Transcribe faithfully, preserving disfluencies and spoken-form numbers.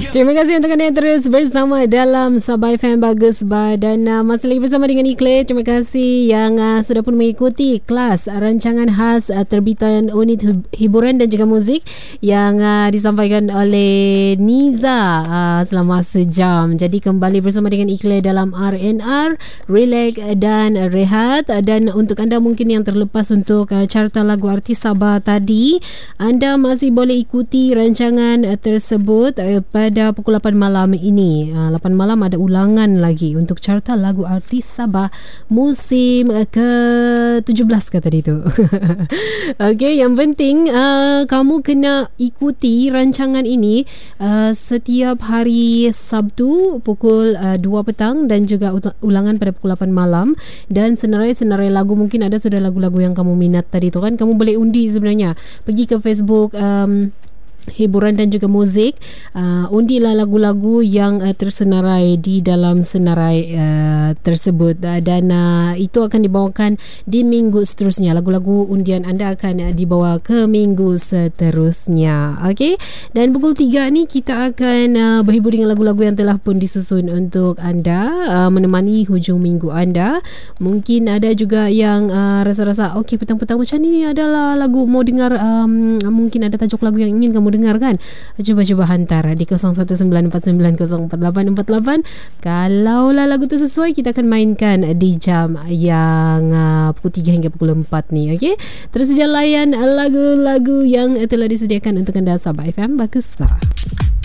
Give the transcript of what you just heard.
Terima kasih untuk anda yang terus bersama dalam Sabah F M Bagus Bar. Dan uh, masih lagi bersama dengan Ikle. Terima kasih yang uh, sudah pun mengikuti kelas uh, rancangan khas uh, terbitan unit hiburan dan juga muzik yang uh, disampaikan oleh Niza uh, selama sejam. Jadi kembali bersama dengan Ikle dalam R and R, Relax dan Rehat. Dan untuk anda mungkin yang terlepas untuk uh, carta lagu artis Sabah tadi, anda masih boleh ikuti rancangan uh, tersebut uh, pada pukul lapan malam ini. Uh, lapan malam ada ulangan lagi untuk carta lagu artis Sabah musim uh, ke tujuh belas ke tadi tu. Okey, yang penting uh, kamu kena ikuti rancangan ini uh, setiap hari Sabtu pukul uh, dua petang dan juga ulangan pada pukul lapan malam. Dan senarai-senarai lagu, mungkin ada sudah lagu-lagu yang kamu minat tadi tu kan, kamu boleh undi sebenarnya. Pergi ke Facebook um, hiburan dan juga muzik, uh, undilah lagu-lagu yang uh, tersenarai di dalam senarai uh, tersebut, uh, dan uh, itu akan dibawakan di minggu seterusnya. Lagu-lagu undian anda akan uh, dibawa ke minggu seterusnya. Okey, dan pukul tiga ni kita akan uh, berhibur dengan lagu-lagu yang telah pun disusun untuk anda, uh, menemani hujung minggu anda. Mungkin ada juga yang uh, rasa-rasa okey, petang-petang macam ni adalah lagu mau dengar, um, mungkin ada tajuk lagu yang ingin kamu dengar kan, cuba-cuba hantar di kosong satu sembilan empat sembilan kosong empat lapan empat lapan. Kalaulah lagu tu sesuai, kita akan mainkan di jam yang uh, pukul tiga hingga pukul empat ni. Okey, terus saja layan lagu-lagu yang telah disediakan untuk anda Sabah F M Bagus Bar.